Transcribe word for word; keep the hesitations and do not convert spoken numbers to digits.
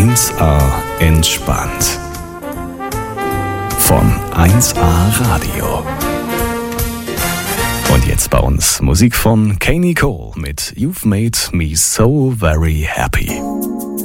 eins A entspannt. Von eins A Radio. Und jetzt bei uns Musik von Kanye Cole mit You've Made Me So Very Happy.